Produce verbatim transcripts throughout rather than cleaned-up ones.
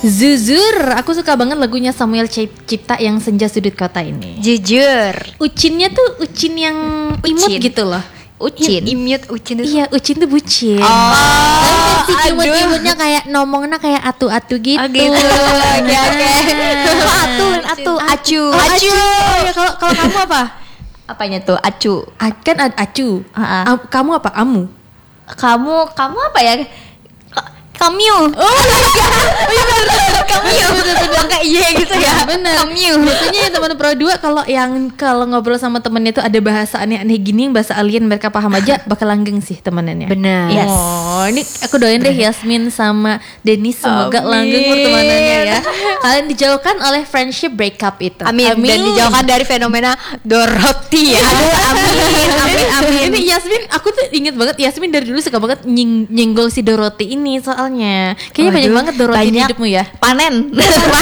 Zuzur, aku suka banget lagunya Samuel Cipta yang Senja Sudut Kota ini. Jujur. Ucinnya tuh ucin yang imut Ucin. gitu loh. Ucin. Imut ucin itu. Iya, ucin tuh bucin. Oh, Tapi si aduh. imut-imutnya kayak ngomongnya kayak atu-atu gitu. Oh gitu. Oke oke. Atu, atu, acu. Oh, acu. Oh, ya kalau kalau kamu apa? Apanya tuh? Acu. A- kan ada acu. Uh-uh. Am- kamu apa? Amu. Kamu kamu apa ya? Kamyu. Oh iya benar. Kamyu. Pakai iya gitu ya. Bener. Kamyu. Biasanya teman Pro dua kalau yang kalau ngobrol sama temennya tuh ada bahasa aneh-aneh gini, yang bahasa alien mereka paham aja, bakal langgeng sih temenannya. Benar. Yes. Oh, ini aku doain deh Yasmin sama Denis semoga Amin. langgeng pertemanannya ya. Kalian dijauhkan oleh friendship breakup itu. Amin. Dan dijauhkan dari fenomena Dorothy ya. Amin. Amin. Amin. Ini Yasmin, aku tuh inget banget Yasmin dari dulu suka banget nying, nyenggol si Dorothy ini soalnya. Kayaknya Waduh, banyak banget Dorothy di banyak. hidupmu ya. Panen.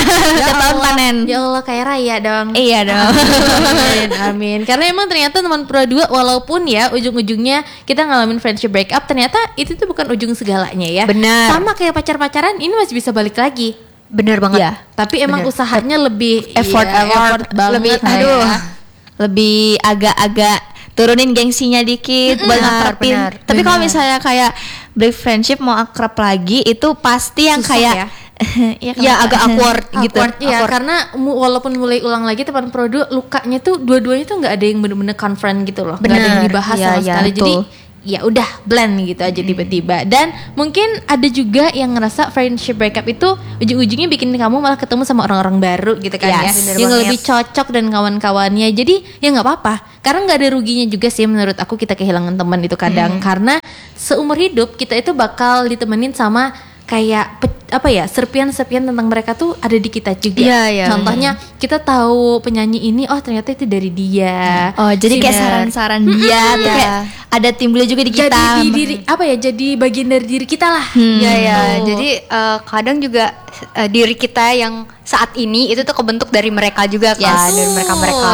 Ya Tahun Allah, panen. Ya Allah, kayak raya dong. Iya dong. Amin, amin. Karena emang ternyata teman Pro dua walaupun ya ujung-ujungnya kita ngalamin friendship breakup, ternyata itu tuh bukan ujung segalanya ya. Benar. Sama kayak pacar-pacaran, ini masih bisa balik lagi. Bener banget. Ya, tapi emang Bener. usahanya lebih Effort, iya, effort, banget. lebih, lah aduh, ya. lebih agak-agak turunin gengsinya dikit, buat ngarepin. benar, Tapi kalau benar. misalnya kayak break friendship mau akrab lagi, itu pasti yang Susah kayak ya. ya, Ya agak awkward gitu. awkward, ya, Awkward. karena mu- walaupun mulai ulang lagi teman Pro dua lukanya tuh dua-duanya tuh nggak ada yang bener-bener confront gitu loh, nggak ada yang Bener, dibahas iya, sama iya, sekali. Jadi betul. ya udah blend gitu aja tiba-tiba. Dan mungkin ada juga yang ngerasa friendship breakup itu ujung-ujungnya bikin kamu malah ketemu sama orang-orang baru gitu kan. Yes, ya bener yang banget. lebih cocok dan kawan-kawannya. Jadi ya nggak apa-apa, karena nggak ada ruginya juga sih menurut aku kita kehilangan teman itu kadang. Karena seumur hidup kita itu bakal ditemenin sama kayak pe- apa ya, serpian-serpian tentang mereka tuh ada di kita juga. Iya, iya, Contohnya kita tahu penyanyi ini, oh ternyata itu dari dia. Oh, jadi kayak Sinar. saran-saran dia tuh Iya. kayak ada timbulnya juga di kita. Jadi di diri apa ya, jadi bagian dari diri kita lah. Iya ya, Gitu. jadi eh, kadang juga eh, diri kita yang saat ini itu tuh kebentuk dari mereka juga kan, Yes. dari mereka-mereka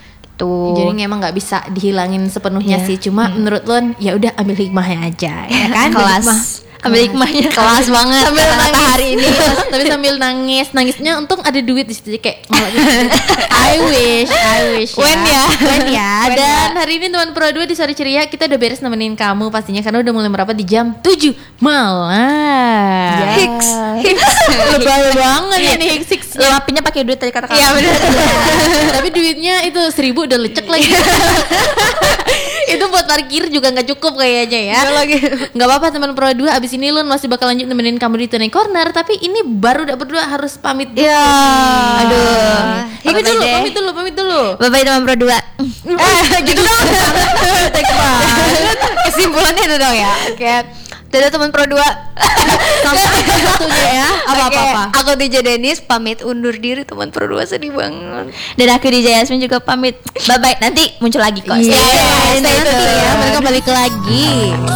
tuh. Jadi emang nggak bisa dihilangin sepenuhnya Iya. sih. Cuma menurut lo ya udah ambil hikmahnya aja, ya kan? kelas, Hikmah. ambil hikmahnya, kelas banget Sambil kata-kata nangis hari ini. tapi sambil nangis, nangisnya untung ada duit di situ, jadi kayak malah gitu. I wish, I wish. When ya. When ya. When Dan ya. hari ini teman Pro dua di Sore Ceria kita udah beres nemenin kamu pastinya, karena udah mulai merapat di jam tujuh malam. Hicks, hicks. Lebay banget ya nih hicks hicks. Lelapinnya pakai duit tadi kata kamu. Iya benar. Tapi duitnya itu seribu udah lecek lagi. Itu buat parkir juga nggak cukup kayaknya ya. Nggak lagi. Nggak apa-apa teman Pro dua, abis ini Lun masih bakal lanjut nemenin kamu di Tunai Corner. Tapi ini baru udah berdua harus pamit dulu. Iya. Aduh. Pamit Bye-bye dulu, deh. pamit dulu, pamit dulu. Bye-bye teman Pro dua. Eh, gitu dong. Kesimpulannya itu dong ya. Oke. Dadah teman Pro dua. Sampai satunya ya. Apa-apa-apa. Oke, aku D J Denis pamit undur diri teman Pro dua, sedih banget. Dan aku D J Yasmin juga pamit. Bye bye. Nanti muncul lagi kok. Iya, Stay tune, stay stay tune tune. ya. Mereka balik lagi.